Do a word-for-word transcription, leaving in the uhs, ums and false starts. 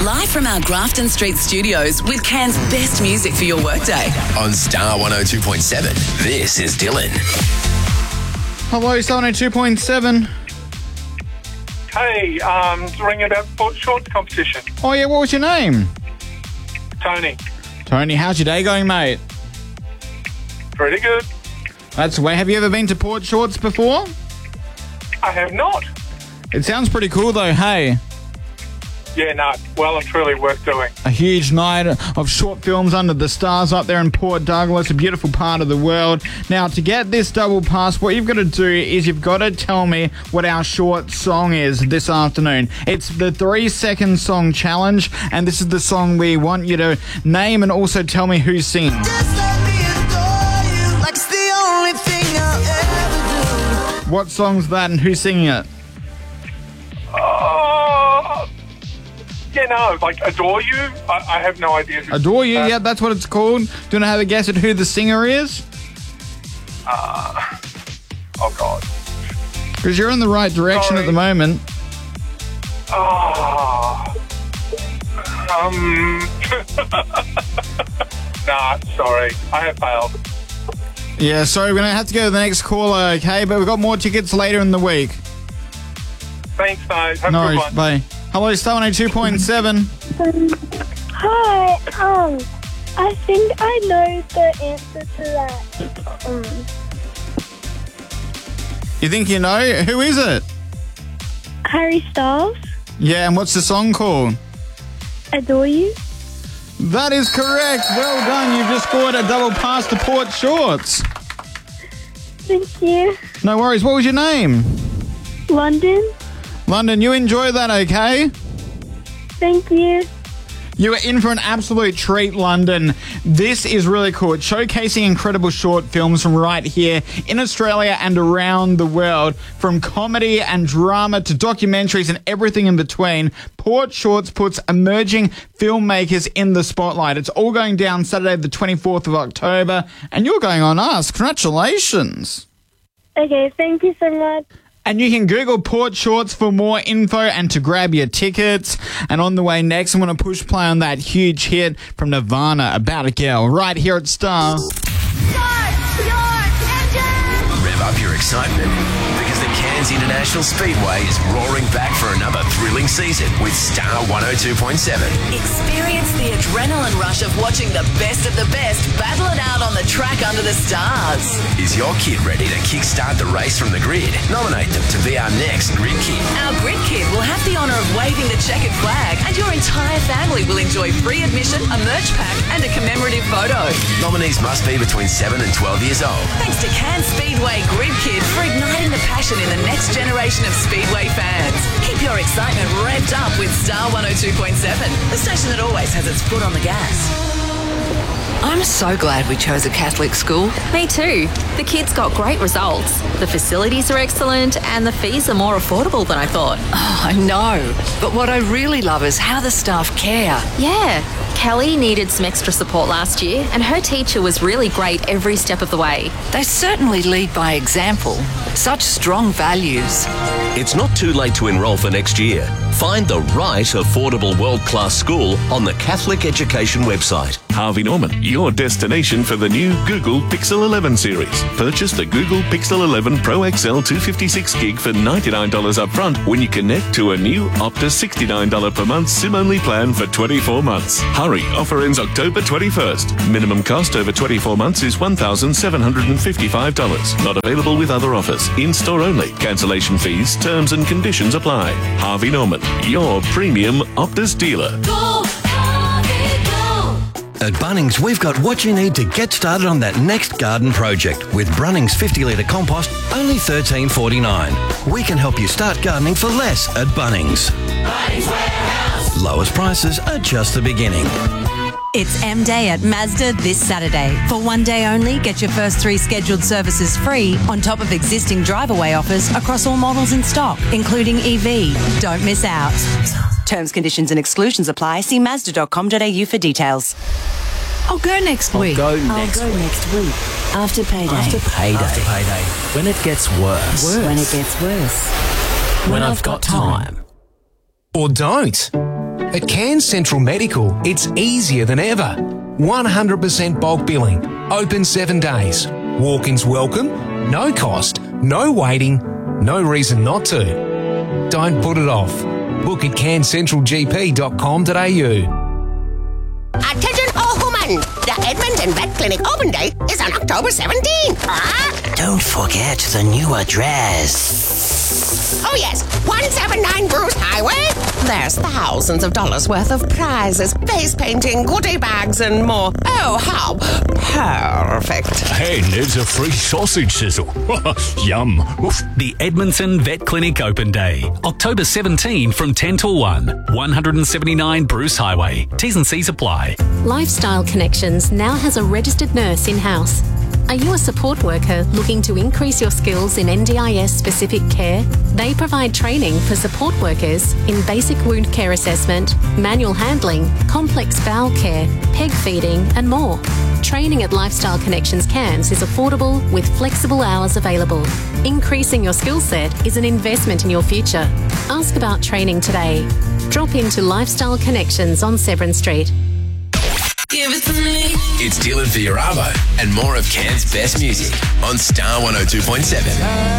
Live from our Grafton Street studios with Cairns' best music for your workday. On Star one oh two point seven, this is Dylan. Hello, Star one oh two point seven. Hey, um, ringing about Port Shorts competition. Oh, yeah, what was your name? Tony. Tony, how's your day going, mate? Pretty good. That's the way. Have you ever been to Port Shorts before? I have not. It sounds pretty cool, though, hey? Yeah, no, well and truly worth doing. A huge night of short films under the stars up there in Port Douglas, a beautiful part of the world. Now, to get this double pass, what you've got to do is you've got to tell me what our short song is this afternoon. It's the three-second song challenge, and this is the song we want you to name and also tell me who's singing. Just let me adore you like it's the only thing I'll ever do. What song's that and who's singing it? Oh, yeah, no, like Adore You? I, I have no idea. Who Adore You, that. yeah, that's what it's called. Do you want to have a guess at who the singer is? Uh, oh, God. Because you're in the right direction Sorry. at the moment. Oh. Um. Nah, sorry. I have failed. Yeah, sorry, we're going to have to go to the next caller, okay? But we've got more tickets later in the week. Thanks, mate. Have No a good worries, one. bye. Hello, Star one oh two point seven. Um, hi, um, I think I know the answer to that. Um, You think you know? Who is it? Harry Styles, Yeah, and what's the song called? Adore You. That is correct. Well done. You've just scored a double pass to Port Shorts. Thank you. No worries. What was your name? London, London, you enjoy that, okay? thank you. You are in for an absolute treat, London. This is really cool. It's showcasing incredible short films from right here in Australia and around the world. From comedy and drama to documentaries and everything in between, Port Shorts puts emerging filmmakers in the spotlight. It's all going down Saturday the twenty-fourth of October, and you're going on us. Congratulations. Okay, thank you so much. And you can Google Port Shorts for more info and to grab your tickets. And on the way next, I'm going to push play on that huge hit from Nirvana, About a Girl, right here at Star. Rev up your excitement because the Cairns International Speedway is roaring back for another thrilling season with Star one oh two point seven. Experience the adrenaline rush of watching the best of the best battle it out on the track under the stars. Is your kid ready to kickstart the race from the grid? Nominate them to be our next Grid Kid. Our Grid Kid will have the honour of waving the checkered flag, and your entire family will enjoy free admission, a merch pack and a commemorative photo. Nominees must be between seven and twelve years old. Thanks to Cairns Speedway Grid Kid for igniting the passion in the next generation of Speedway fans. Keep your excitement revved up with Star one oh two point seven, the station that always has its foot on the gas. I'm so glad we chose a Catholic school. Me too. The kids got great results. The facilities are excellent and the fees are more affordable than I thought. Oh, I know. But what I really love is how the staff care. Yeah. Kelly needed some extra support last year and her teacher was really great every step of the way. They certainly lead by example. Such strong values. It's not too late to enrol for next year. Find the right affordable world-class school on the Catholic Education website. Harvey Norman, your destination for the new Google Pixel eleven series. Purchase the Google Pixel eleven Pro X L two fifty-six gig for ninety-nine dollars up front when you connect to a new Optus sixty-nine dollars per month SIM-only plan for twenty-four months. Hurry, offer ends October twenty-first. Minimum cost over twenty-four months is one thousand seven hundred fifty-five dollars. Not available with other offers. In-store only. Cancellation fees, terms and conditions apply. Harvey Norman, your premium Optus dealer. Go, Harvey, go. At Bunnings, we've got what you need to get started on that next garden project. With Brunnings fifty litre compost, only thirteen forty-nine. We can help you start gardening for less at Bunnings. Bunnings Warehouse. Lowest prices are just the beginning. It's M Day at Mazda this Saturday. For one day only, get your first three scheduled services free on top of existing drive-away offers across all models in stock, including E V. Don't miss out. Terms, conditions and exclusions apply. See mazda dot com dot a u for details. I'll go next week. I'll go next I'll go week. next week. After payday. After payday. After payday. When it gets worse. Worse. When it gets worse. When, when I've, I've got, got time. time. Or don't. At Cairns Central Medical, it's easier than ever. one hundred percent bulk billing, open seven days. Walk-ins welcome, no cost, no waiting, no reason not to. Don't put it off. Book at cairns central g p dot com dot a u. Attention all women! The Edmonton Vet Clinic open date is on October seventeenth. Ah! Don't forget the new address. Oh yes, one seventy-nine Bruce Highway. There's thousands of dollars worth of prizes, face painting, goodie bags and more. Oh, how perfect. And there's a free sausage sizzle. Yum. Oof. The Edmonton Vet Clinic Open Day, October seventeenth from ten till one. one seventy-nine Bruce Highway. T's and C's apply. Lifestyle Connections now has a registered nurse in-house. Are you a support worker looking to increase your skills in N D I S-specific care? They provide training for support workers in basic wound care assessment, manual handling, complex bowel care, peg feeding and more. Training at Lifestyle Connections Cairns is affordable with flexible hours available. Increasing your skill set is an investment in your future. Ask about training today. Drop into Lifestyle Connections on Severn Street. Give it to me. It's Dylan for your Arvo and more of Cairns' best music on Star one oh two point seven.